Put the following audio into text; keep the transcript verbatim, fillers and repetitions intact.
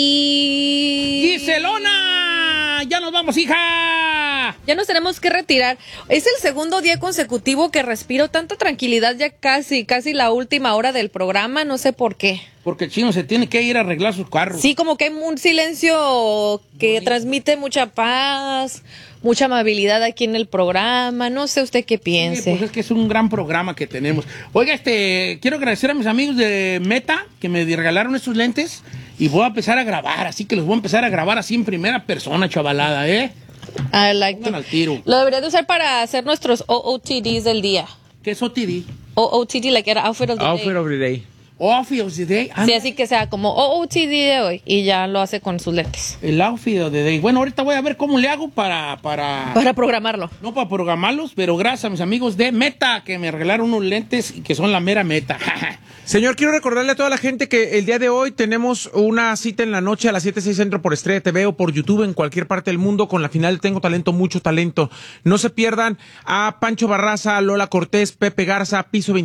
Giselona, ya nos vamos, hija. Ya nos tenemos que retirar. Es el segundo día consecutivo que respiro tanta tranquilidad, ya casi, casi la última hora del programa, no sé por qué. Porque el chino se tiene que ir a arreglar sus carros. Sí, como que hay un silencio que Bonito. Transmite mucha paz, mucha amabilidad aquí en el programa. No sé usted qué piense. Sí, pues es que es un gran programa que tenemos. Oiga, este, quiero agradecer a mis amigos de Meta que me regalaron estos lentes y voy a empezar a grabar, así que los voy a empezar a grabar así en primera persona, chavalada, ¿eh? I like Pongan al tiro. Lo debería de usar para hacer nuestros O O T Ds del día. ¿Qué es O T D? O O T D, like era Outfit of the Outfit Day. of the Day. Outfit of the Day. Ah, sí, así que sea como O O T D de hoy y ya lo hace con sus lentes. El Outfit of the Day. Bueno, ahorita voy a ver cómo le hago para... Para, para programarlo. No para programarlos, pero gracias a mis amigos de Meta que me regalaron unos lentes y que son la mera meta. Señor, quiero recordarle a toda la gente que el día de hoy tenemos una cita en la noche a las siete, seis Centro por Estrella T V o por YouTube en cualquier parte del mundo con la final Tengo Talento, Mucho Talento. No se pierdan a Pancho Barraza, Lola Cortés, Pepe Garza, Piso veintiuno.